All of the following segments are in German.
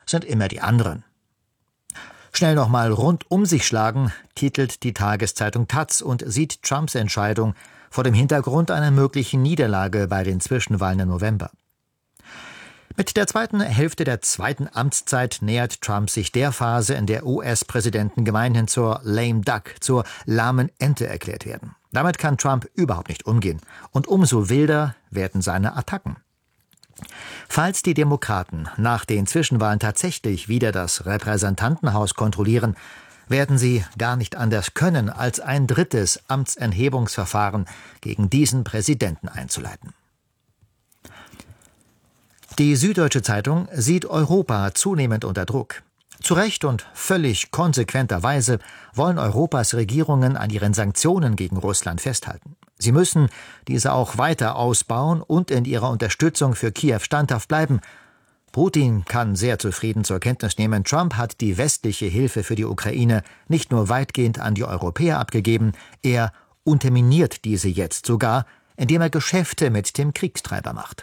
sind immer die anderen. Schnell nochmal rund um sich schlagen, titelt die Tageszeitung taz und sieht Trumps Entscheidung vor dem Hintergrund einer möglichen Niederlage bei den Zwischenwahlen im November. Mit der zweiten Hälfte der zweiten Amtszeit nähert Trump sich der Phase, in der US-Präsidenten gemeinhin zur lame duck, zur lahmen Ente erklärt werden. Damit kann Trump überhaupt nicht umgehen. Und umso wilder werden seine Attacken. Falls die Demokraten nach den Zwischenwahlen tatsächlich wieder das Repräsentantenhaus kontrollieren, werden sie gar nicht anders können, als ein drittes Amtsenthebungsverfahren gegen diesen Präsidenten einzuleiten. Die Süddeutsche Zeitung sieht Europa zunehmend unter Druck. Zu Recht und völlig konsequenterweise wollen Europas Regierungen an ihren Sanktionen gegen Russland festhalten. Sie müssen diese auch weiter ausbauen und in ihrer Unterstützung für Kiew standhaft bleiben. Putin kann sehr zufrieden zur Kenntnis nehmen, Trump hat die westliche Hilfe für die Ukraine nicht nur weitgehend an die Europäer abgegeben, er unterminiert diese jetzt sogar, indem er Geschäfte mit dem Kriegstreiber macht.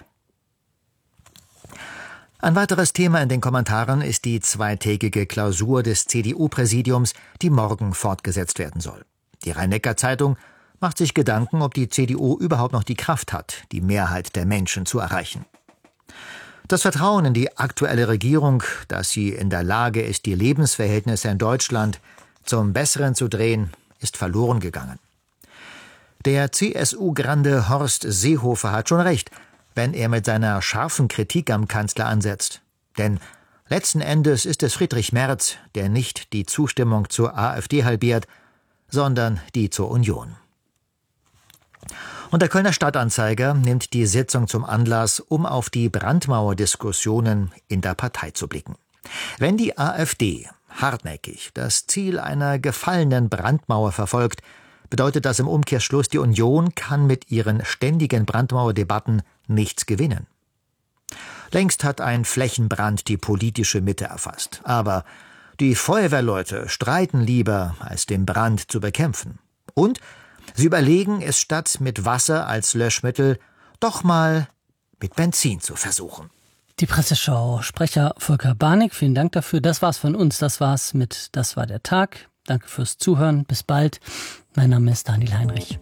Ein weiteres Thema in den Kommentaren ist die zweitägige Klausur des CDU-Präsidiums, die morgen fortgesetzt werden soll. Die Rhein-Neckar-Zeitung macht sich Gedanken, ob die CDU überhaupt noch die Kraft hat, die Mehrheit der Menschen zu erreichen. Das Vertrauen in die aktuelle Regierung, dass sie in der Lage ist, die Lebensverhältnisse in Deutschland zum Besseren zu drehen, ist verloren gegangen. Der CSU-Grande Horst Seehofer hat schon recht, wenn er mit seiner scharfen Kritik am Kanzler ansetzt. Denn letzten Endes ist es Friedrich Merz, der nicht die Zustimmung zur AfD halbiert, sondern die zur Union. Und der Kölner Stadtanzeiger nimmt die Sitzung zum Anlass, um auf die Brandmauerdiskussionen in der Partei zu blicken. Wenn die AfD hartnäckig das Ziel einer gefallenen Brandmauer verfolgt, bedeutet das im Umkehrschluss, die Union kann mit ihren ständigen Brandmauerdebatten nichts gewinnen. Längst hat ein Flächenbrand die politische Mitte erfasst. Aber die Feuerwehrleute streiten lieber, als den Brand zu bekämpfen. Und sie überlegen, es statt mit Wasser als Löschmittel doch mal mit Benzin zu versuchen. Die Presseschau, Sprecher Volker Barnig, vielen Dank dafür. Das war's von uns, das war's mit Das war der Tag. Danke fürs Zuhören, bis bald. Mein Name ist Daniel Heinrich.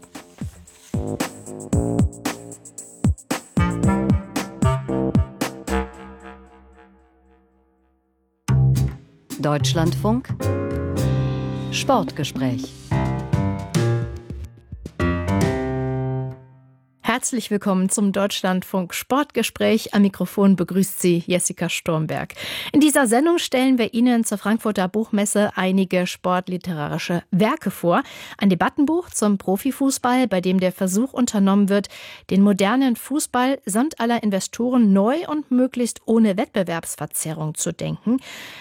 Deutschlandfunk Sportgespräch. Herzlich willkommen zum Deutschlandfunk Sportgespräch. Am Mikrofon begrüßt Sie Jessica Sturmberg. In dieser Sendung stellen wir Ihnen zur Frankfurter Buchmesse einige sportliterarische Werke vor. Ein Debattenbuch zum Profifußball, bei dem der Versuch unternommen wird, den modernen Fußball samt aller Investoren neu und möglichst ohne Wettbewerbsverzerrung zu denken.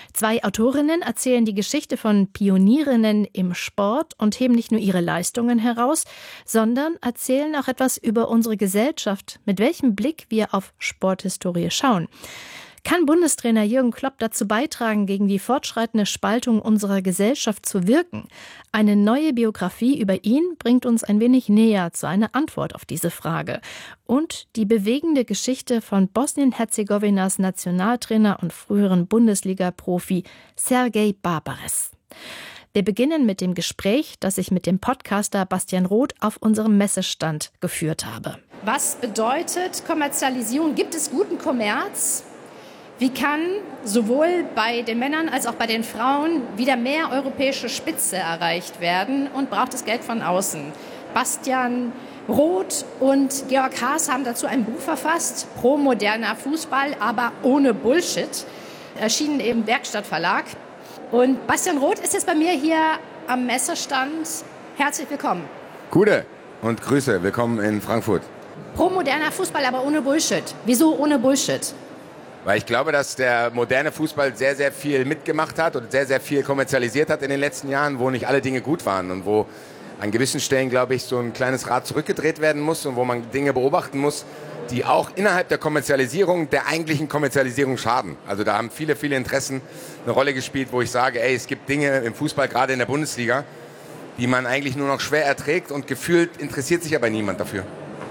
2 Autorinnen erzählen die Geschichte von Pionierinnen im Sport und heben nicht nur ihre Leistungen heraus, sondern erzählen auch etwas über unsere Gesellschaft, mit welchem Blick wir auf Sporthistorie schauen. Kann Bundestrainer Jürgen Klopp dazu beitragen, gegen die fortschreitende Spaltung unserer Gesellschaft zu wirken? Eine neue Biografie über ihn bringt uns ein wenig näher zu einer Antwort auf diese Frage. Und die bewegende Geschichte von Bosnien-Herzegowinas Nationaltrainer und früheren Bundesliga-Profi Sergej Barbares. Wir beginnen mit dem Gespräch, das ich mit dem Podcaster Bastian Roth auf unserem Messestand geführt habe. Was bedeutet Kommerzialisierung? Gibt es guten Kommerz? Wie kann sowohl bei den Männern als auch bei den Frauen wieder mehr europäische Spitze erreicht werden? Und braucht es Geld von außen? Bastian Roth und Georg Haas haben dazu ein Buch verfasst, Pro moderner Fußball, aber ohne Bullshit, erschienen im Werkstattverlag. Und Bastian Roth ist jetzt bei mir hier am Messestand. Herzlich willkommen. Gute und Grüße, willkommen in Frankfurt. Pro moderner Fußball, aber ohne Bullshit. Wieso ohne Bullshit? Weil ich glaube, dass der moderne Fußball sehr, sehr viel mitgemacht hat und sehr, sehr viel kommerzialisiert hat in den letzten Jahren, wo nicht alle Dinge gut waren und wo an gewissen Stellen, glaube ich, so ein kleines Rad zurückgedreht werden muss und wo man Dinge beobachten muss, die auch innerhalb der Kommerzialisierung, der eigentlichen Kommerzialisierung schaden. Also da haben viele, viele Interessen eine Rolle gespielt, wo ich sage, ey, es gibt Dinge im Fußball, gerade in der Bundesliga, die man eigentlich nur noch schwer erträgt und gefühlt interessiert sich aber niemand dafür.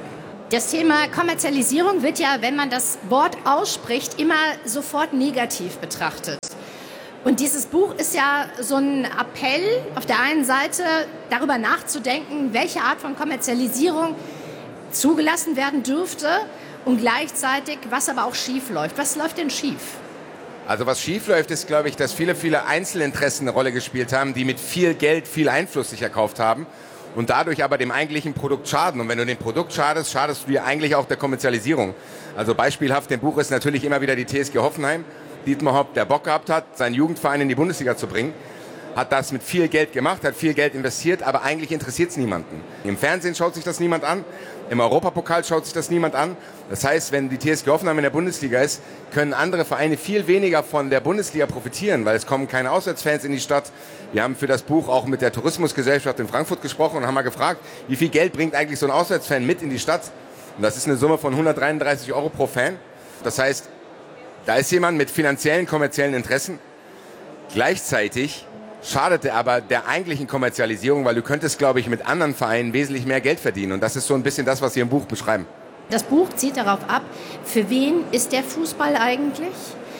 Das Thema Kommerzialisierung wird ja, wenn man das Wort ausspricht, immer sofort negativ betrachtet. Und dieses Buch ist ja so ein Appell, auf der einen Seite darüber nachzudenken, welche Art von Kommerzialisierung zugelassen werden dürfte und gleichzeitig, was aber auch schief läuft. Was läuft denn schief? Also was schief läuft, ist, glaube ich, dass viele Einzelinteressen eine Rolle gespielt haben, die mit viel Geld viel Einfluss sich erkauft haben und dadurch aber dem eigentlichen Produkt schaden. Und wenn du dem Produkt schadest, schadest du dir eigentlich auch der Kommerzialisierung. Also beispielhaft im Buch ist natürlich immer wieder die TSG Hoffenheim. Dietmar Hopp, der Bock gehabt hat, seinen Jugendverein in die Bundesliga zu bringen, hat das mit viel Geld gemacht, hat viel Geld investiert, aber eigentlich interessiert es niemanden. Im Fernsehen schaut sich das niemand an, im Europapokal schaut sich das niemand an. Das heißt, wenn die TSG Hoffenheim in der Bundesliga ist, können andere Vereine viel weniger von der Bundesliga profitieren, weil es kommen keine Auswärtsfans in die Stadt. Wir haben für das Buch auch mit der Tourismusgesellschaft in Frankfurt gesprochen und haben mal gefragt, wie viel Geld bringt eigentlich so ein Auswärtsfan mit in die Stadt? Und das ist eine Summe von 133 € pro Fan. Das heißt, da ist jemand mit finanziellen, kommerziellen Interessen. Gleichzeitig schadet er aber der eigentlichen Kommerzialisierung, weil du könntest, glaube ich, mit anderen Vereinen wesentlich mehr Geld verdienen. Und das ist so ein bisschen das, was wir im Buch beschreiben. Das Buch zielt darauf ab, für wen ist der Fußball eigentlich?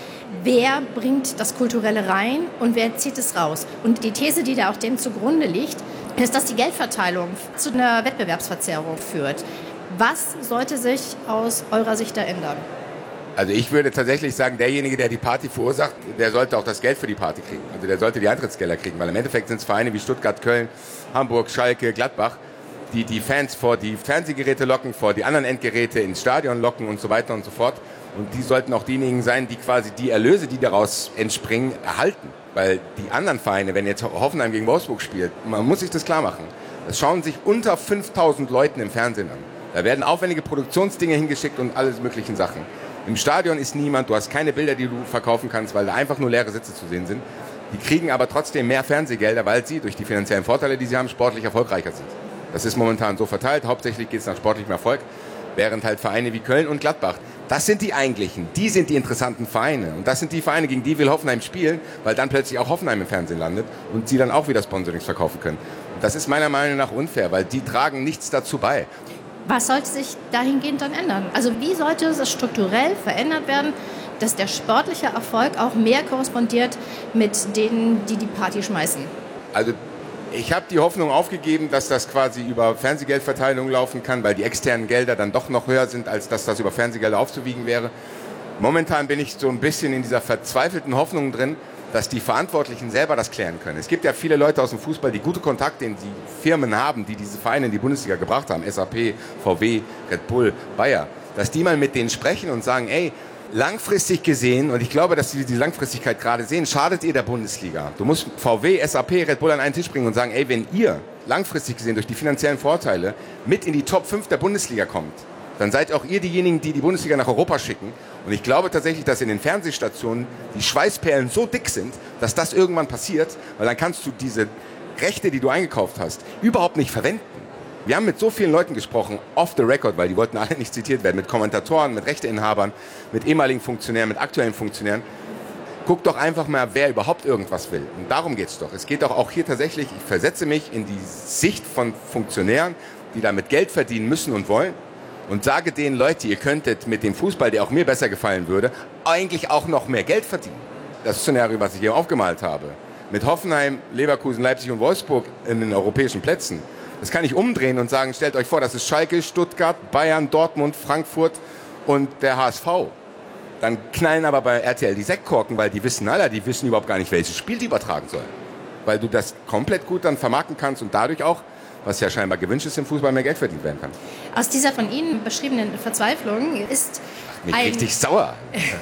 Wer bringt das Kulturelle rein und wer zieht es raus? Und die These, die da auch dem zugrunde liegt, ist, dass die Geldverteilung zu einer Wettbewerbsverzerrung führt. Was sollte sich aus eurer Sicht da ändern? Also ich würde tatsächlich sagen, derjenige, der die Party verursacht, der sollte auch das Geld für die Party kriegen. Also der sollte die Eintrittsgelder kriegen, weil im Endeffekt sind es Vereine wie Stuttgart, Köln, Hamburg, Schalke, Gladbach, die die Fans vor die Fernsehgeräte locken, vor die anderen Endgeräte ins Stadion locken und so weiter und so fort. Und die sollten auch diejenigen sein, die quasi die Erlöse, die daraus entspringen, erhalten. Weil die anderen Vereine, wenn jetzt Hoffenheim gegen Wolfsburg spielt, man muss sich das klar machen, das schauen sich unter 5.000 Leuten im Fernsehen an. Da werden aufwendige Produktionsdinge hingeschickt und alles möglichen Sachen. Im Stadion ist niemand, du hast keine Bilder, die du verkaufen kannst, weil da einfach nur leere Sitze zu sehen sind. Die kriegen aber trotzdem mehr Fernsehgelder, weil sie durch die finanziellen Vorteile, die sie haben, sportlich erfolgreicher sind. Das ist momentan so verteilt, hauptsächlich geht es nach sportlichem Erfolg, während halt Vereine wie Köln und Gladbach, das sind die eigentlichen, die sind die interessanten Vereine. Und das sind die Vereine, gegen die will Hoffenheim spielen, weil dann plötzlich auch Hoffenheim im Fernsehen landet und sie dann auch wieder Sponsorings verkaufen können. Und das ist meiner Meinung nach unfair, weil die tragen nichts dazu bei. Was sollte sich dahingehend dann ändern? Also wie sollte es strukturell verändert werden, dass der sportliche Erfolg auch mehr korrespondiert mit denen, die die Party schmeißen? Also ich habe die Hoffnung aufgegeben, dass das quasi über Fernsehgeldverteilung laufen kann, weil die externen Gelder dann doch noch höher sind, als dass das über Fernsehgelder aufzuwiegen wäre. Momentan bin ich so ein bisschen in dieser verzweifelten Hoffnung drin, dass die Verantwortlichen selber das klären können. Es gibt ja viele Leute aus dem Fußball, die gute Kontakte in die Firmen haben, die diese Vereine in die Bundesliga gebracht haben, SAP, VW, Red Bull, Bayer, dass die mal mit denen sprechen und sagen, ey, langfristig gesehen, und ich glaube, dass sie die Langfristigkeit gerade sehen, schadet ihr der Bundesliga. Du musst VW, SAP, Red Bull an einen Tisch bringen und sagen, ey, wenn ihr langfristig gesehen durch die finanziellen Vorteile mit in die Top 5 der Bundesliga kommt, dann seid auch ihr diejenigen, die die Bundesliga nach Europa schicken. Und ich glaube tatsächlich, dass in den Fernsehstationen die Schweißperlen so dick sind, dass das irgendwann passiert, weil dann kannst du diese Rechte, die du eingekauft hast, überhaupt nicht verwenden. Wir haben mit so vielen Leuten gesprochen, off the record, weil die wollten alle nicht zitiert werden, mit Kommentatoren, mit Rechteinhabern, mit ehemaligen Funktionären, mit aktuellen Funktionären. Guck doch einfach mal, wer überhaupt irgendwas will. Und darum geht's doch. Es geht doch auch hier tatsächlich, ich versetze mich in die Sicht von Funktionären, die damit Geld verdienen müssen und wollen. Und sage denen, Leute, ihr könntet mit dem Fußball, der auch mir besser gefallen würde, eigentlich auch noch mehr Geld verdienen. Das Szenario, was ich hier aufgemalt habe. Mit Hoffenheim, Leverkusen, Leipzig und Wolfsburg in den europäischen Plätzen. Das kann ich umdrehen und sagen, stellt euch vor, das ist Schalke, Stuttgart, Bayern, Dortmund, Frankfurt und der HSV. Dann knallen aber bei RTL die Sektkorken, weil die wissen überhaupt gar nicht, welches Spiel die übertragen sollen. Weil du das komplett gut dann vermarkten kannst und dadurch auch, was ja scheinbar gewünscht ist, im Fußball mehr Geld verdient werden kann. Aus dieser von Ihnen beschriebenen Verzweiflung ist richtig sauer.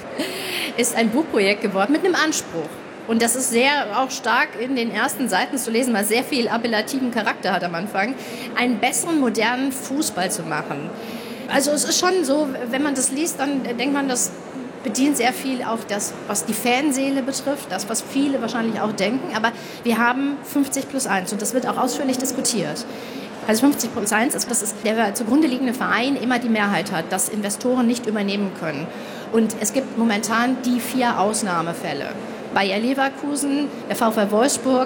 ist ein Buchprojekt geworden mit einem Anspruch. Und das ist sehr auch stark in den ersten Seiten zu lesen, weil es sehr viel appellativen Charakter hat am Anfang, einen besseren, modernen Fußball zu machen. Also es ist schon so, wenn man das liest, dann denkt man, das bedient sehr viel auch das, was die Fanseele betrifft, das, was viele wahrscheinlich auch denken. Aber wir haben 50+1 und das wird auch ausführlich diskutiert. Also 50+1 ist, dass der zugrunde liegende Verein immer die Mehrheit hat, dass Investoren nicht übernehmen können. Und es gibt momentan die 4 Ausnahmefälle. Bayer Leverkusen, der VfL Wolfsburg,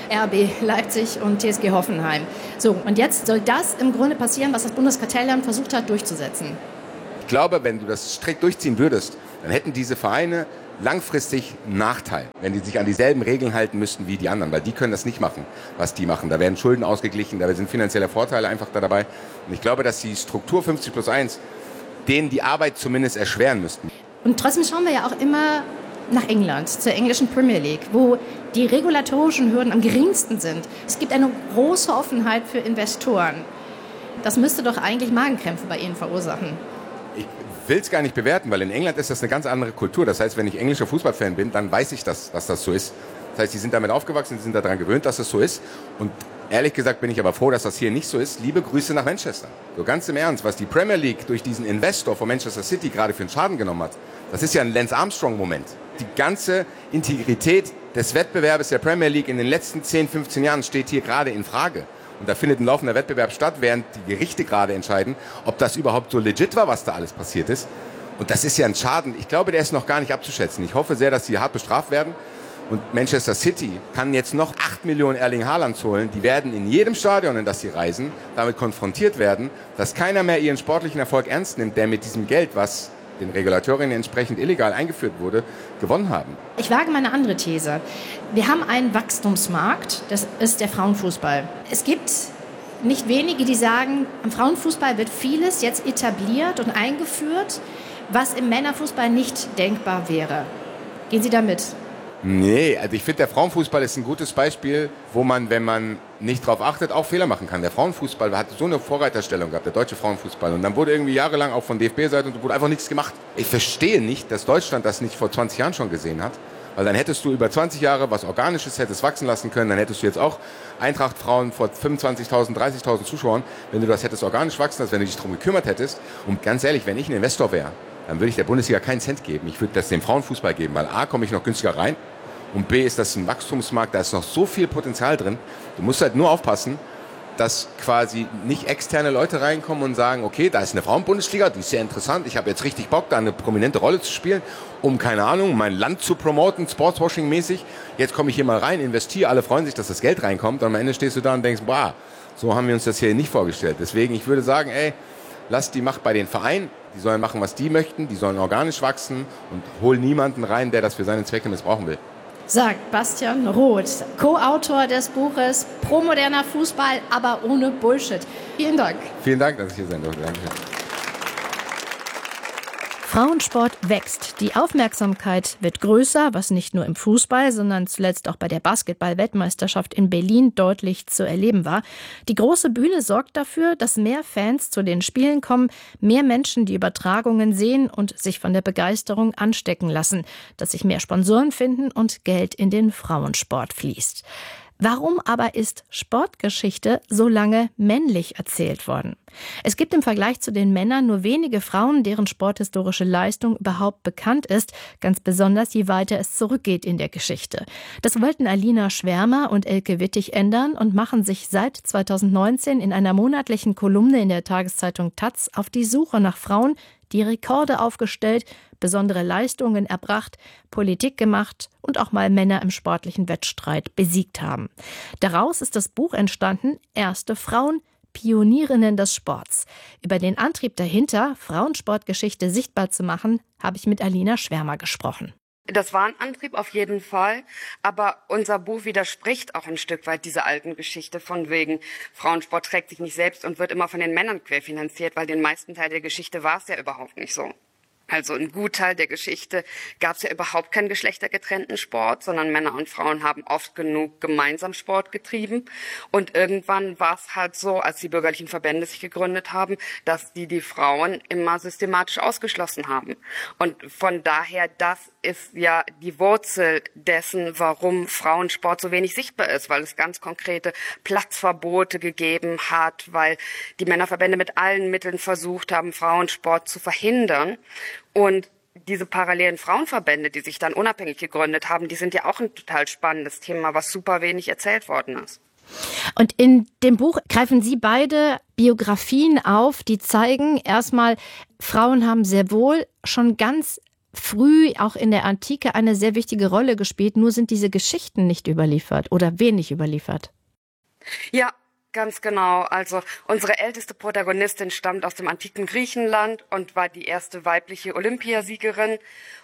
RB Leipzig und TSG Hoffenheim. So, und jetzt soll das im Grunde passieren, was das Bundeskartellamt versucht hat durchzusetzen. Ich glaube, wenn du das strikt durchziehen würdest, dann hätten diese Vereine langfristig einen Nachteil, wenn die sich an dieselben Regeln halten müssten wie die anderen, weil die können das nicht machen, was die machen. Da werden Schulden ausgeglichen, da sind finanzielle Vorteile einfach da dabei. Und ich glaube, dass die Struktur 50+1 denen die Arbeit zumindest erschweren müssten. Und trotzdem schauen wir ja auch immer nach England, zur englischen Premier League, wo die regulatorischen Hürden am geringsten sind. Es gibt eine große Offenheit für Investoren. Das müsste doch eigentlich Magenkrämpfe bei Ihnen verursachen. Ich will es gar nicht bewerten, weil in England ist das eine ganz andere Kultur. Das heißt, wenn ich englischer Fußballfan bin, dann weiß ich, dass das so ist. Das heißt, die sind damit aufgewachsen, die sind daran gewöhnt, dass es so ist. Und ehrlich gesagt bin ich aber froh, dass das hier nicht so ist. Liebe Grüße nach Manchester. So ganz im Ernst, was die Premier League durch diesen Investor von Manchester City gerade für einen Schaden genommen hat, das ist ja ein Lance Armstrong-Moment. Die ganze Integrität des Wettbewerbs der Premier League in den letzten 10, 15 Jahren steht hier gerade in Frage. Und da findet ein laufender Wettbewerb statt, während die Gerichte gerade entscheiden, ob das überhaupt so legit war, was da alles passiert ist. Und das ist ja ein Schaden. Ich glaube, der ist noch gar nicht abzuschätzen. Ich hoffe sehr, dass sie hart bestraft werden. Und Manchester City kann jetzt noch 8 Millionen Erling Haalands holen. Die werden in jedem Stadion, in das sie reisen, damit konfrontiert werden, dass keiner mehr ihren sportlichen Erfolg ernst nimmt, der mit diesem Geld, was den Regulatorien entsprechend illegal eingeführt wurde, gewonnen haben. Ich wage mal eine andere These. Wir haben einen Wachstumsmarkt, das ist der Frauenfußball. Es gibt nicht wenige, die sagen, am Frauenfußball wird vieles jetzt etabliert und eingeführt, was im Männerfußball nicht denkbar wäre. Gehen Sie da mit? Nee, also ich finde, der Frauenfußball ist ein gutes Beispiel, wo man, wenn man nicht drauf achtet, auch Fehler machen kann. Der Frauenfußball hat so eine Vorreiterstellung gehabt, der deutsche Frauenfußball. Und dann wurde irgendwie jahrelang auch von DFB-Seite und wurde einfach nichts gemacht. Ich verstehe nicht, dass Deutschland das nicht vor 20 Jahren schon gesehen hat. Weil dann hättest du über 20 Jahre was Organisches hättest wachsen lassen können. Dann hättest du jetzt auch Eintracht-Frauen vor 25.000, 30.000 Zuschauern, wenn du das hättest organisch wachsen lassen, wenn du dich darum gekümmert hättest. Und ganz ehrlich, wenn ich ein Investor wäre, dann würde ich der Bundesliga keinen Cent geben. Ich würde das dem Frauenfußball geben, weil A, komme ich noch günstiger rein und B, ist das ein Wachstumsmarkt, da ist noch so viel Potenzial drin. Du musst halt nur aufpassen, dass quasi nicht externe Leute reinkommen und sagen, okay, da ist eine Frauenbundesliga, die ist sehr interessant, ich habe jetzt richtig Bock, da eine prominente Rolle zu spielen, um, keine Ahnung, mein Land zu promoten, Sportswashing-mäßig. Jetzt komme ich hier mal rein, investiere, alle freuen sich, dass das Geld reinkommt und am Ende stehst du da und denkst, boah, so haben wir uns das hier nicht vorgestellt. Deswegen, ich würde sagen, lass die Macht bei den Vereinen, die sollen machen, was die möchten, die sollen organisch wachsen und hol niemanden rein, der das für seine Zwecke missbrauchen will. Sagt Bastian Roth, Co-Autor des Buches Pro-moderner Fußball, aber ohne Bullshit. Vielen Dank. Vielen Dank, dass ich hier sein durfte. Dankeschön. Frauensport wächst. Die Aufmerksamkeit wird größer, was nicht nur im Fußball, sondern zuletzt auch bei der Basketball-Weltmeisterschaft in Berlin deutlich zu erleben war. Die große Bühne sorgt dafür, dass mehr Fans zu den Spielen kommen, mehr Menschen die Übertragungen sehen und sich von der Begeisterung anstecken lassen, dass sich mehr Sponsoren finden und Geld in den Frauensport fließt. Warum aber ist Sportgeschichte so lange männlich erzählt worden? Es gibt im Vergleich zu den Männern nur wenige Frauen, deren sporthistorische Leistung überhaupt bekannt ist, ganz besonders je weiter es zurückgeht in der Geschichte. Das wollten Alina Schwärmer und Elke Wittig ändern und machen sich seit 2019 in einer monatlichen Kolumne in der Tageszeitung taz auf die Suche nach Frauen, die Rekorde aufgestellt, besondere Leistungen erbracht, Politik gemacht und auch mal Männer im sportlichen Wettstreit besiegt haben. Daraus ist das Buch entstanden, Erste Frauen, Pionierinnen des Sports. Über den Antrieb dahinter, Frauensportgeschichte sichtbar zu machen, habe ich mit Alina Schwärmer gesprochen. Das war ein Antrieb auf jeden Fall, aber unser Buch widerspricht auch ein Stück weit dieser alten Geschichte von wegen Frauensport trägt sich nicht selbst und wird immer von den Männern querfinanziert, weil den meisten Teil der Geschichte war es ja überhaupt nicht so. Also ein Gutteil der Geschichte gab es ja überhaupt keinen geschlechtergetrennten Sport, sondern Männer und Frauen haben oft genug gemeinsam Sport getrieben. Und irgendwann war es halt so, als die bürgerlichen Verbände sich gegründet haben, dass die Frauen immer systematisch ausgeschlossen haben. Und von daher, das ist ja die Wurzel dessen, warum Frauensport so wenig sichtbar ist, weil es ganz konkrete Platzverbote gegeben hat, weil die Männerverbände mit allen Mitteln versucht haben, Frauensport zu verhindern. Und diese parallelen Frauenverbände, die sich dann unabhängig gegründet haben, die sind ja auch ein total spannendes Thema, was super wenig erzählt worden ist. Und in dem Buch greifen Sie beide Biografien auf, die zeigen erstmal, Frauen haben sehr wohl schon ganz früh auch in der Antike eine sehr wichtige Rolle gespielt, nur sind diese Geschichten nicht überliefert oder wenig überliefert. Ja, ganz genau. Also unsere älteste Protagonistin stammt aus dem antiken Griechenland und war die erste weibliche Olympiasiegerin.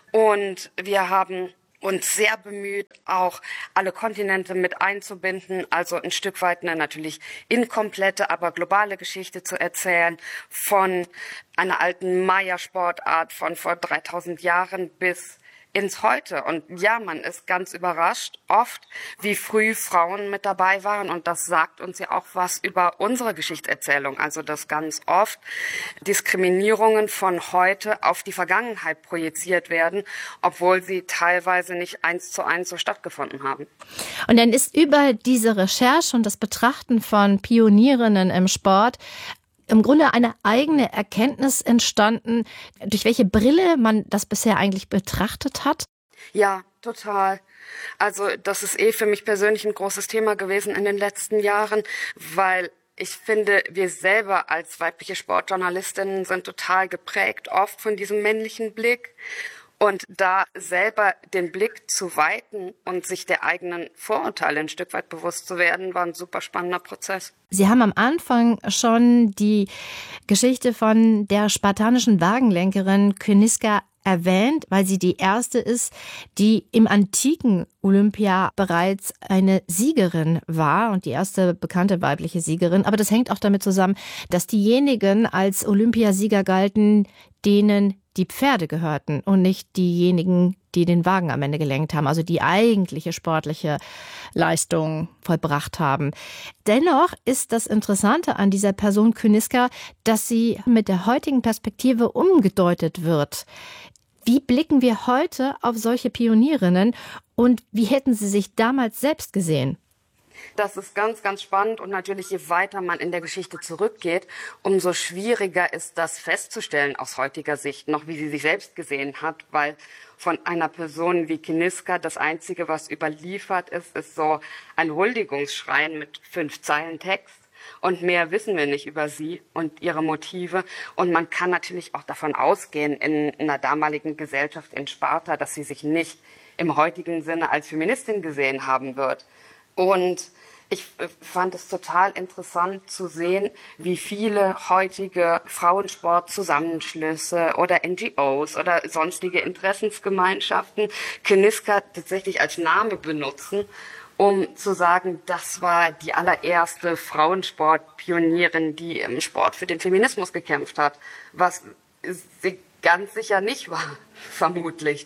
Und wir haben uns sehr bemüht, auch alle Kontinente mit einzubinden, also ein Stück weit eine natürlich inkomplette, aber globale Geschichte zu erzählen, von einer alten Maya-Sportart von vor 3000 Jahren bis ins Heute. Und ja, man ist ganz überrascht, oft, wie früh Frauen mit dabei waren. Und das sagt uns ja auch was über unsere Geschichtserzählung. Also, dass ganz oft Diskriminierungen von heute auf die Vergangenheit projiziert werden, obwohl sie teilweise nicht 1:1 so stattgefunden haben. Und dann ist über diese Recherche und das Betrachten von Pionierinnen im Sport im Grunde eine eigene Erkenntnis entstanden, durch welche Brille man das bisher eigentlich betrachtet hat? Ja, total. Also das ist für mich persönlich ein großes Thema gewesen in den letzten Jahren, weil ich finde, wir selber als weibliche Sportjournalistinnen sind total geprägt, oft von diesem männlichen Blick. Und da selber den Blick zu weiten und sich der eigenen Vorurteile ein Stück weit bewusst zu werden, war ein super spannender Prozess. Sie haben am Anfang schon die Geschichte von der spartanischen Wagenlenkerin Kyniska erwähnt, weil sie die erste ist, die im antiken Olympia bereits eine Siegerin war und die erste bekannte weibliche Siegerin. Aber das hängt auch damit zusammen, dass diejenigen als Olympiasieger galten, denen die Pferde gehörten und nicht diejenigen, die den Wagen am Ende gelenkt haben, also die eigentliche sportliche Leistung vollbracht haben. Dennoch ist das Interessante an dieser Person Kyniska, dass sie mit der heutigen Perspektive umgedeutet wird. Wie blicken wir heute auf solche Pionierinnen und wie hätten sie sich damals selbst gesehen? Das ist ganz, ganz spannend und natürlich, je weiter man in der Geschichte zurückgeht, umso schwieriger ist das festzustellen aus heutiger Sicht, noch wie sie sich selbst gesehen hat, weil von einer Person wie Kyniska das Einzige, was überliefert ist so ein Huldigungsschrein mit 5 Zeilen Text. Und mehr wissen wir nicht über sie und ihre Motive. Und man kann natürlich auch davon ausgehen, in einer damaligen Gesellschaft in Sparta, dass sie sich nicht im heutigen Sinne als Feministin gesehen haben wird. Und ich fand es total interessant zu sehen, wie viele heutige Frauensportzusammenschlüsse oder NGOs oder sonstige Interessensgemeinschaften Kyniska tatsächlich als Name benutzen, um zu sagen, das war die allererste Frauensportpionierin, die im Sport für den Feminismus gekämpft hat, was sie ganz sicher nicht war, vermutlich.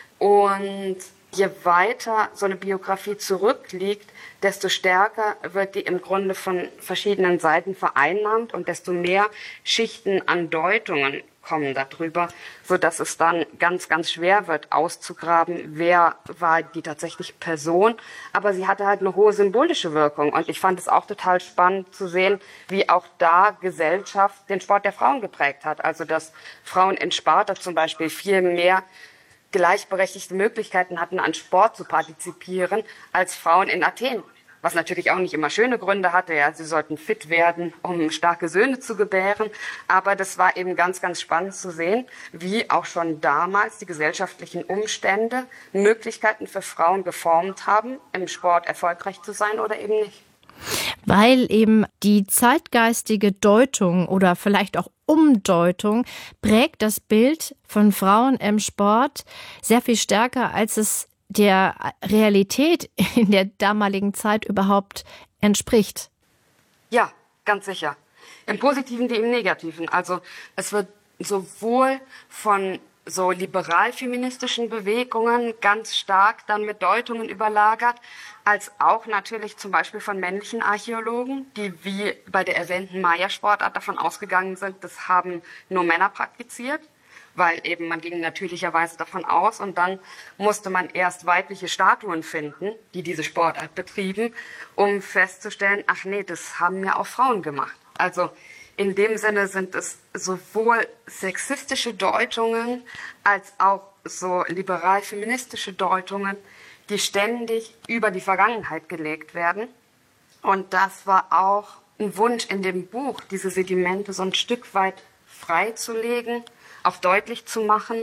Und je weiter so eine Biografie zurückliegt, desto stärker wird die im Grunde von verschiedenen Seiten vereinnahmt und desto mehr Schichten an Deutungen kommen darüber, sodass es dann ganz, ganz schwer wird, auszugraben, wer war die tatsächliche Person. Aber sie hatte halt eine hohe symbolische Wirkung. Und ich fand es auch total spannend zu sehen, wie auch da Gesellschaft den Sport der Frauen geprägt hat. Also dass Frauen in Sparta zum Beispiel viel mehr gleichberechtigte Möglichkeiten hatten, an Sport zu partizipieren, als Frauen in Athen. Was natürlich auch nicht immer schöne Gründe hatte. Ja, sie sollten fit werden, um starke Söhne zu gebären. Aber das war eben ganz, ganz spannend zu sehen, wie auch schon damals die gesellschaftlichen Umstände Möglichkeiten für Frauen geformt haben, im Sport erfolgreich zu sein oder eben nicht. Weil eben die zeitgeistige Deutung oder vielleicht auch Umdeutung prägt das Bild von Frauen im Sport sehr viel stärker, als es der Realität in der damaligen Zeit überhaupt entspricht. Ja, ganz sicher. Im Positiven wie im Negativen. Also es wird sowohl von so liberal-feministischen Bewegungen ganz stark dann mit Deutungen überlagert, als auch natürlich zum Beispiel von männlichen Archäologen, die wie bei der erwähnten Maya-Sportart davon ausgegangen sind, das haben nur Männer praktiziert, weil eben man ging natürlicherweise davon aus und dann musste man erst weibliche Statuen finden, die diese Sportart betrieben, um festzustellen, ach nee, das haben ja auch Frauen gemacht. Also in dem Sinne sind es sowohl sexistische Deutungen als auch so liberal-feministische Deutungen, die ständig über die Vergangenheit gelegt werden. Und das war auch ein Wunsch in dem Buch, diese Sedimente so ein Stück weit freizulegen, auch deutlich zu machen,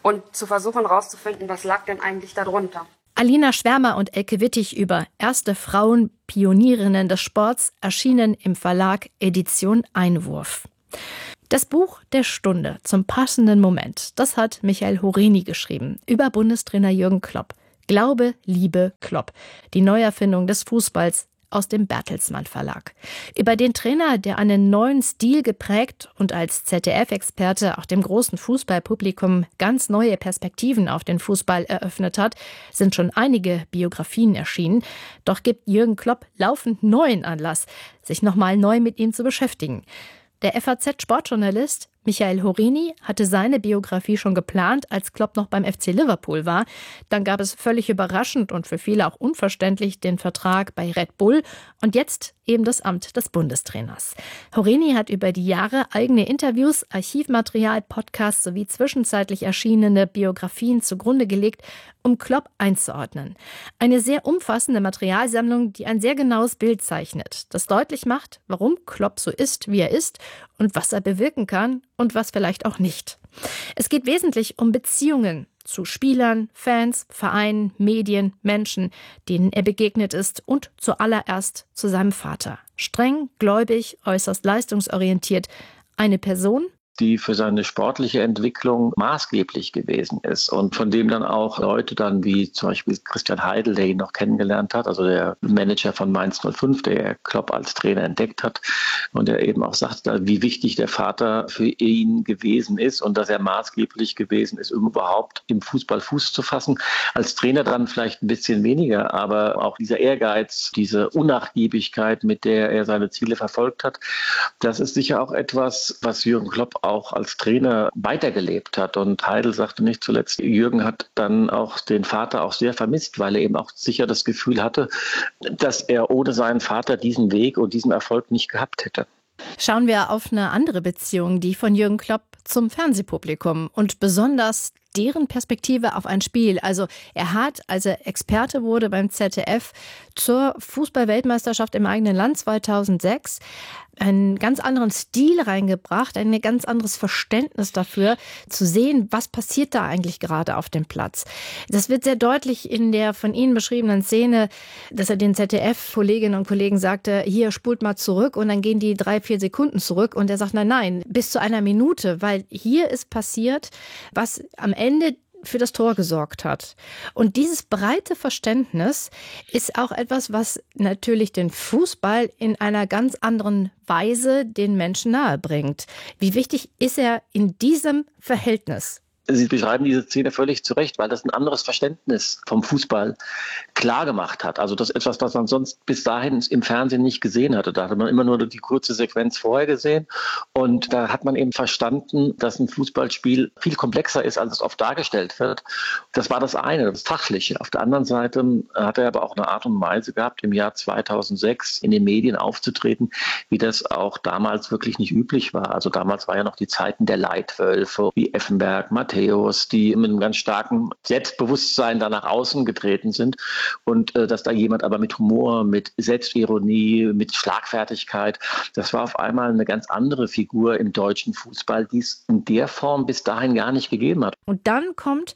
und zu versuchen herauszufinden, was lag denn eigentlich darunter. Alina Schwärmer und Elke Wittig über erste Frauen-Pionierinnen des Sports, erschienen im Verlag Edition Einwurf. Das Buch der Stunde zum passenden Moment, das hat Michael Horeni geschrieben über Bundestrainer Jürgen Klopp. Glaube, Liebe, Klopp. Die Neuerfindung des Fußballs aus dem Bertelsmann Verlag. Über den Trainer, der einen neuen Stil geprägt und als ZDF-Experte auch dem großen Fußballpublikum ganz neue Perspektiven auf den Fußball eröffnet hat, sind schon einige Biografien erschienen. Doch gibt Jürgen Klopp laufend neuen Anlass, sich nochmal neu mit ihm zu beschäftigen. Der FAZ-Sportjournalist Michael Horeni hatte seine Biografie schon geplant, als Klopp noch beim FC Liverpool war. Dann gab es völlig überraschend und für viele auch unverständlich den Vertrag bei Red Bull und jetzt eben das Amt des Bundestrainers. Horeni hat über die Jahre eigene Interviews, Archivmaterial, Podcasts sowie zwischenzeitlich erschienene Biografien zugrunde gelegt, um Klopp einzuordnen. Eine sehr umfassende Materialsammlung, die ein sehr genaues Bild zeichnet, das deutlich macht, warum Klopp so ist, wie er ist und was er bewirken kann und was vielleicht auch nicht. Es geht wesentlich um Beziehungen zu Spielern, Fans, Vereinen, Medien, Menschen, denen er begegnet ist und zuallererst zu seinem Vater. Streng, gläubig, äußerst leistungsorientiert. Eine Person, die für seine sportliche Entwicklung maßgeblich gewesen ist und von dem dann auch Leute dann wie zum Beispiel Christian Heidel, der ihn noch kennengelernt hat, also der Manager von Mainz 05, der Klopp als Trainer entdeckt hat und der eben auch sagt, wie wichtig der Vater für ihn gewesen ist und dass er maßgeblich gewesen ist, um überhaupt im Fußball Fuß zu fassen. Als Trainer dann vielleicht ein bisschen weniger, aber auch dieser Ehrgeiz, diese Unnachgiebigkeit, mit der er seine Ziele verfolgt hat, das ist sicher auch etwas, was Jürgen Klopp auch als Trainer weitergelebt hat. Und Heidel sagte nicht zuletzt, Jürgen hat dann auch den Vater auch sehr vermisst, weil er eben auch sicher das Gefühl hatte, dass er ohne seinen Vater diesen Weg und diesen Erfolg nicht gehabt hätte. Schauen wir auf eine andere Beziehung, die von Jürgen Klopp zum Fernsehpublikum und besonders deren Perspektive auf ein Spiel. Also er hat, als er Experte wurde beim ZDF zur Fußball-Weltmeisterschaft im eigenen Land 2006, einen ganz anderen Stil reingebracht, ein ganz anderes Verständnis dafür, zu sehen, was passiert da eigentlich gerade auf dem Platz. Das wird sehr deutlich in der von Ihnen beschriebenen Szene, dass er den ZDF-Kolleginnen und Kollegen sagte, hier spult mal zurück und dann gehen die 3-4 Sekunden zurück und er sagt, nein, bis zu einer Minute, weil hier ist passiert, was am Ende für das Tor gesorgt hat. Und dieses breite Verständnis ist auch etwas, was natürlich den Fußball in einer ganz anderen Weise den Menschen nahebringt. Wie wichtig ist er in diesem Verhältnis? Sie beschreiben diese Szene völlig zu Recht, weil das ein anderes Verständnis vom Fußball klar gemacht hat. Also das ist etwas, was man sonst bis dahin im Fernsehen nicht gesehen hatte. Da hatte man immer nur die kurze Sequenz vorher gesehen. Und da hat man eben verstanden, dass ein Fußballspiel viel komplexer ist, als es oft dargestellt wird. Das war das eine, das Fachliche. Auf der anderen Seite hat er aber auch eine Art und Weise gehabt, im Jahr 2006 in den Medien aufzutreten, wie das auch damals wirklich nicht üblich war. Also damals war ja noch die Zeiten der Leitwölfe, wie Effenberg, Matthäus, die mit einem ganz starken Selbstbewusstsein da nach außen getreten sind und dass da jemand aber mit Humor, mit Selbstironie, mit Schlagfertigkeit, das war auf einmal eine ganz andere Figur im deutschen Fußball, die es in der Form bis dahin gar nicht gegeben hat. Und dann kommt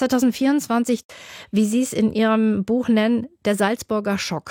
2024, wie Sie es in Ihrem Buch nennen, der Salzburger Schock.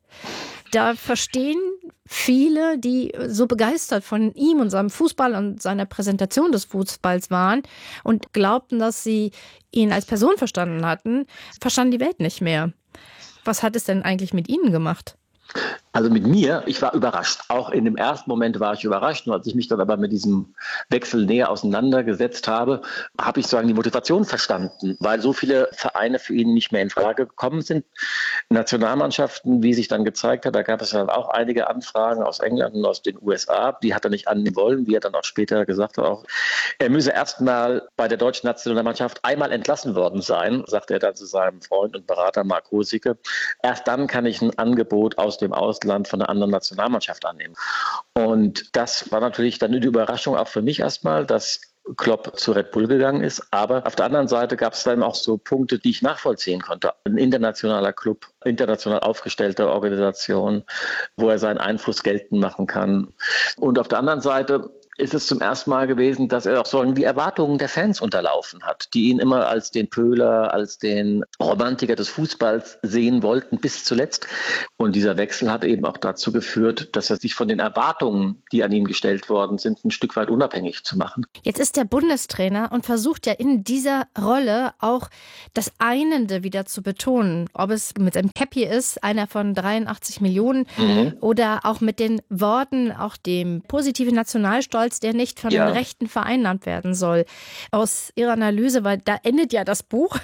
Da verstehen viele, die so begeistert von ihm und seinem Fußball und seiner Präsentation des Fußballs waren und glaubten, dass sie ihn als Person verstanden hatten, verstanden die Welt nicht mehr. Was hat es denn eigentlich mit Ihnen gemacht? Also mit mir, ich war überrascht. Auch in dem ersten Moment war ich überrascht. Und als ich mich dann aber mit diesem Wechsel näher auseinandergesetzt habe, habe ich sozusagen die Motivation verstanden, weil so viele Vereine für ihn nicht mehr in Frage gekommen sind. Nationalmannschaften, wie sich dann gezeigt hat, da gab es dann auch einige Anfragen aus England und aus den USA. Die hat er nicht annehmen wollen, wie er dann auch später gesagt hat. Auch er müsse erstmal bei der deutschen Nationalmannschaft einmal entlassen worden sein, sagte er dann zu seinem Freund und Berater Mark Rosicke. Erst dann kann ich ein Angebot aus dem Ausland von einer anderen Nationalmannschaft annehmen. Und das war natürlich dann die Überraschung auch für mich erstmal, dass Klopp zu Red Bull gegangen ist. Aber auf der anderen Seite gab es dann auch so Punkte, die ich nachvollziehen konnte. Ein internationaler Club, international aufgestellte Organisation, wo er seinen Einfluss geltend machen kann. Und auf der anderen Seite ist es zum ersten Mal gewesen, dass er auch so die Erwartungen der Fans unterlaufen hat, die ihn immer als den Pöhler, als den Romantiker des Fußballs sehen wollten bis zuletzt. Und dieser Wechsel hat eben auch dazu geführt, dass er sich von den Erwartungen, die an ihn gestellt worden sind, ein Stück weit unabhängig zu machen. Jetzt ist er Bundestrainer und versucht ja in dieser Rolle auch das Einende wieder zu betonen. Ob es mit einem Käppi ist, einer von 83 Millionen, oder auch mit den Worten, auch dem positiven Nationalstolz, der nicht von den Rechten vereinnahmt werden soll. Aus Ihrer Analyse, weil da endet ja das Buch,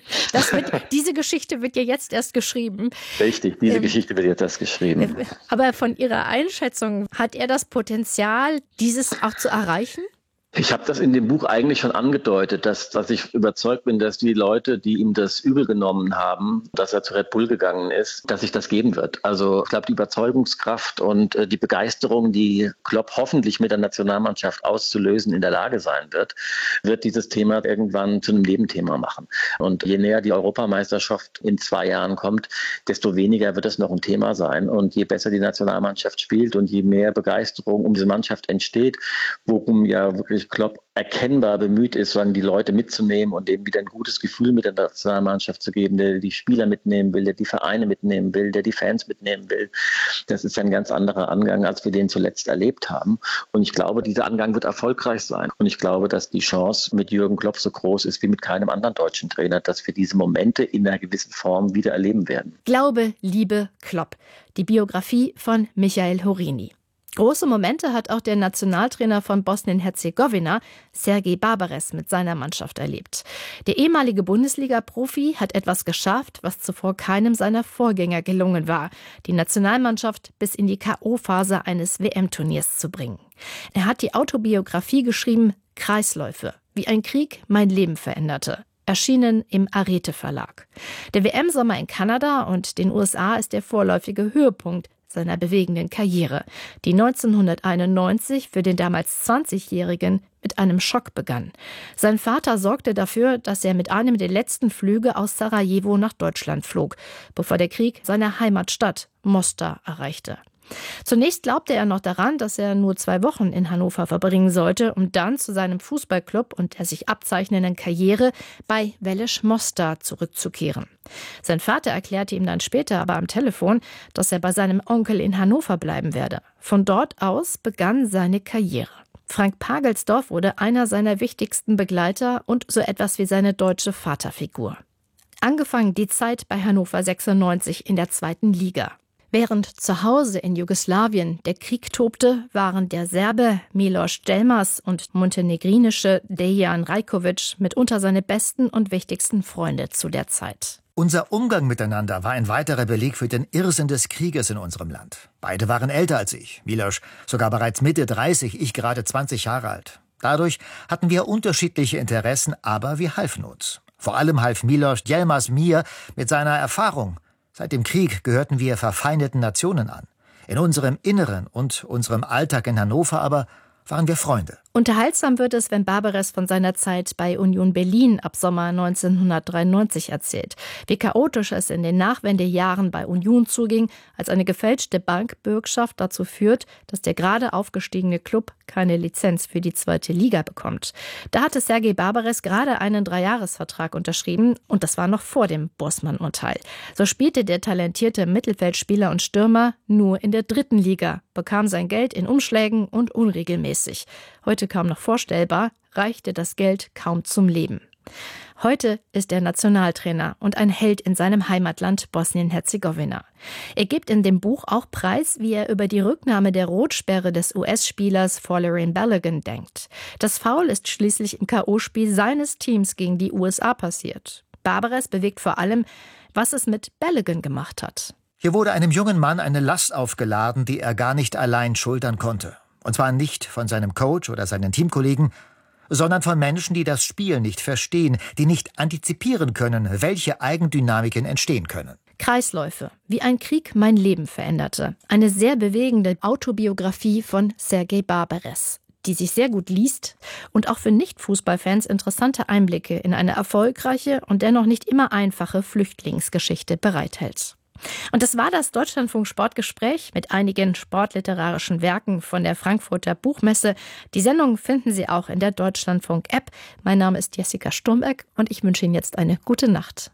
diese Geschichte wird ja jetzt erst geschrieben. Richtig, diese Geschichte wird jetzt erst geschrieben. Aber von Ihrer Einschätzung, hat er das Potenzial, dieses auch zu erreichen? Ich habe das in dem Buch eigentlich schon angedeutet, dass ich überzeugt bin, dass die Leute, die ihm das übel genommen haben, dass er zu Red Bull gegangen ist, dass sich das geben wird. Also ich glaube, die Überzeugungskraft und die Begeisterung, die Klopp hoffentlich mit der Nationalmannschaft auszulösen in der Lage sein wird dieses Thema irgendwann zu einem Nebenthema machen. Und je näher die Europameisterschaft in 2 Jahren kommt, desto weniger wird es noch ein Thema sein. Und je besser die Nationalmannschaft spielt und je mehr Begeisterung um diese Mannschaft entsteht, worum ja wirklich Klopp erkennbar bemüht ist, die Leute mitzunehmen und denen wieder ein gutes Gefühl mit der Nationalmannschaft zu geben, der die Spieler mitnehmen will, der die Vereine mitnehmen will, der die Fans mitnehmen will. Das ist ein ganz anderer Angang, als wir den zuletzt erlebt haben. Und ich glaube, dieser Angang wird erfolgreich sein. Und ich glaube, dass die Chance mit Jürgen Klopp so groß ist wie mit keinem anderen deutschen Trainer, dass wir diese Momente in einer gewissen Form wieder erleben werden. Glaube, Liebe, Klopp. Die Biografie von Michael Horini. Große Momente hat auch der Nationaltrainer von Bosnien-Herzegowina, Sergej Barbares, mit seiner Mannschaft erlebt. Der ehemalige Bundesliga-Profi hat etwas geschafft, was zuvor keinem seiner Vorgänger gelungen war: die Nationalmannschaft bis in die K.O.-Phase eines WM-Turniers zu bringen. Er hat die Autobiografie geschrieben, Kreisläufe, wie ein Krieg mein Leben veränderte. Erschienen im Arete Verlag. Der WM-Sommer in Kanada und den USA ist der vorläufige Höhepunkt seiner bewegenden Karriere, die 1991 für den damals 20-Jährigen mit einem Schock begann. Sein Vater sorgte dafür, dass er mit einem der letzten Flüge aus Sarajevo nach Deutschland flog, bevor der Krieg seine Heimatstadt Mostar erreichte. Zunächst glaubte er noch daran, dass er nur 2 Wochen in Hannover verbringen sollte, um dann zu seinem Fußballclub und der sich abzeichnenden Karriere bei Veleš Mostar zurückzukehren. Sein Vater erklärte ihm dann später aber am Telefon, dass er bei seinem Onkel in Hannover bleiben werde. Von dort aus begann seine Karriere. Frank Pagelsdorf wurde einer seiner wichtigsten Begleiter und so etwas wie seine deutsche Vaterfigur. Angefangen die Zeit bei Hannover 96 in der 2. Liga. Während zu Hause in Jugoslawien der Krieg tobte, waren der Serbe Miloš Delmas und montenegrinische Dejan Rajković mitunter seine besten und wichtigsten Freunde zu der Zeit. Unser Umgang miteinander war ein weiterer Beleg für den Irrsinn des Krieges in unserem Land. Beide waren älter als ich. Miloš sogar bereits Mitte 30, ich gerade 20 Jahre alt. Dadurch hatten wir unterschiedliche Interessen, aber wir halfen uns. Vor allem half Miloš Delmas mir mit seiner Erfahrung. Seit dem Krieg gehörten wir verfeindeten Nationen an. In unserem Inneren und unserem Alltag in Hannover aber waren wir Freunde. Unterhaltsam wird es, wenn Barbares von seiner Zeit bei Union Berlin ab Sommer 1993 erzählt. Wie chaotisch es in den Nachwendejahren bei Union zuging, als eine gefälschte Bankbürgschaft dazu führt, dass der gerade aufgestiegene Klub keine Lizenz für die 2. Liga bekommt. Da hatte Sergej Barbares gerade einen 3-Jahres-Vertrag unterschrieben und das war noch vor dem Borsmann-Urteil. So spielte der talentierte Mittelfeldspieler und Stürmer nur in der 3. Liga, bekam sein Geld in Umschlägen und unregelmäßig. Heute kaum noch vorstellbar, reichte das Geld kaum zum Leben. Heute ist er Nationaltrainer und ein Held in seinem Heimatland Bosnien-Herzegowina. Er gibt in dem Buch auch preis, wie er über die Rücknahme der Rotsperre des US-Spielers Folarin Balogun denkt. Das Foul ist schließlich im K.O.-Spiel seines Teams gegen die USA passiert. Barbares bewegt vor allem, was es mit Balogun gemacht hat. Hier wurde einem jungen Mann eine Last aufgeladen, die er gar nicht allein schultern konnte. Und zwar nicht von seinem Coach oder seinen Teamkollegen, sondern von Menschen, die das Spiel nicht verstehen, die nicht antizipieren können, welche Eigendynamiken entstehen können. Kreisläufe, wie ein Krieg mein Leben veränderte. Eine sehr bewegende Autobiografie von Sergej Barbares, die sich sehr gut liest und auch für Nicht-Fußballfans interessante Einblicke in eine erfolgreiche und dennoch nicht immer einfache Flüchtlingsgeschichte bereithält. Und das war das Deutschlandfunk Sportgespräch mit einigen sportliterarischen Werken von der Frankfurter Buchmesse. Die Sendung finden Sie auch in der Deutschlandfunk-App. Mein Name ist Jessica Sturmberg und ich wünsche Ihnen jetzt eine gute Nacht.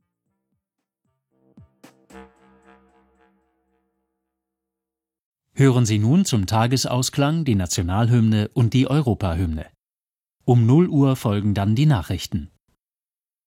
Hören Sie nun zum Tagesausklang die Nationalhymne und die Europahymne. Um 0 Uhr folgen dann die Nachrichten.